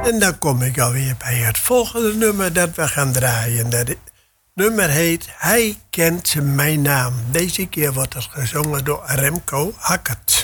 En dan kom ik alweer bij het volgende nummer dat we gaan draaien. Dat nummer heet Hij kent mijn naam. Deze keer wordt het gezongen door Remco Hackert.